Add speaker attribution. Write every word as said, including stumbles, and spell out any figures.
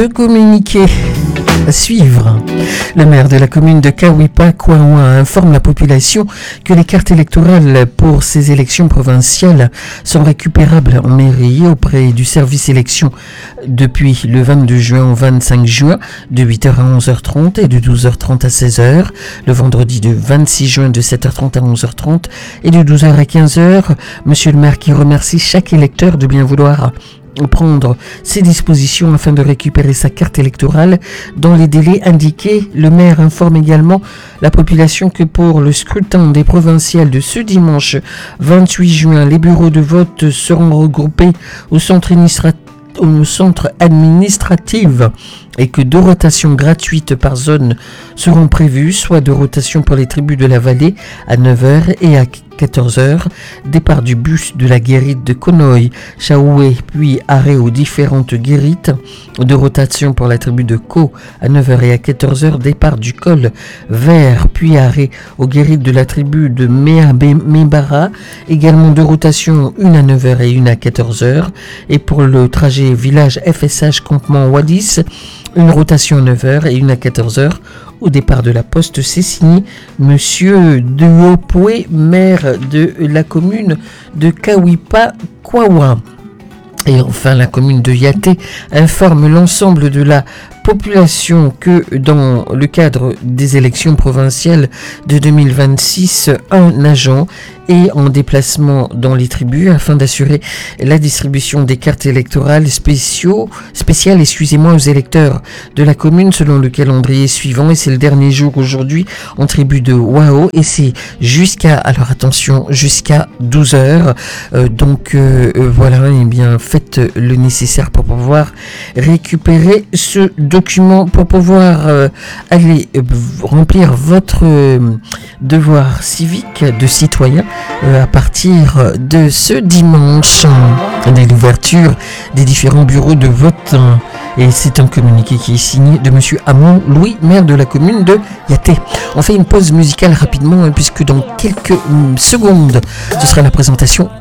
Speaker 1: de communiqués à suivre. Le maire de la commune de Kawipa-Kwawa informe la population que les cartes électorales pour ces élections provinciales sont récupérables en mairie auprès du service élection depuis le vingt-deux juin au vingt-cinq juin de huit heures à onze heures trente et de douze heures trente à seize heures, le vendredi de vingt-six juin de sept heures trente à onze heures trente et de douze heures à quinze heures. Monsieur le maire qui remercie chaque électeur de bien vouloir prendre ses dispositions afin de récupérer sa carte électorale dans les délais indiqués. Le maire informe également la population que pour le scrutin des provinciales de ce dimanche vingt-huit juin, les bureaux de vote seront regroupés au centre administratif au centre administratif et que deux rotations gratuites par zone seront prévues, soit deux rotations pour les tribus de la vallée à neuf heures et à quatorze heures, départ du bus de la guérite de Konoï, Chaoué, puis arrêt aux différentes guérites, deux rotations pour la tribu de Ko à neuf heures et à quatorze heures, départ du col vers, puis arrêt aux guérites de la tribu de Meabara, également deux rotations, une à neuf heures et une à quatorze heures, et pour le trajet village F S H campement Wadis, une rotation à neuf heures et une à quatorze heures. Au départ de la poste, c'est signé Monsieur Duopoué, maire de la commune de Kawipa-Kwawa. Et enfin, la commune de Yaté informe l'ensemble de la population que dans le cadre des élections provinciales de deux mille vingt-six, un agent est en déplacement dans les tribus afin d'assurer la distribution des cartes électorales spéciaux, spéciales excusez-moi, aux électeurs de la commune selon le calendrier suivant. Et c'est le dernier jour aujourd'hui en tribu de Wao et c'est jusqu'à, alors attention, jusqu'à douze heures. Euh, donc euh, voilà, et bien faites le nécessaire pour pouvoir récupérer ce document, pour pouvoir euh, aller euh, remplir votre euh, devoir civique de citoyen euh, à partir de ce dimanche, dès l'ouverture des différents bureaux de vote. Et c'est un communiqué qui est signé de Monsieur Hamon Louis, maire de la commune de Yaté. On fait une pause musicale rapidement, hein, puisque dans quelques secondes, ce sera la présentation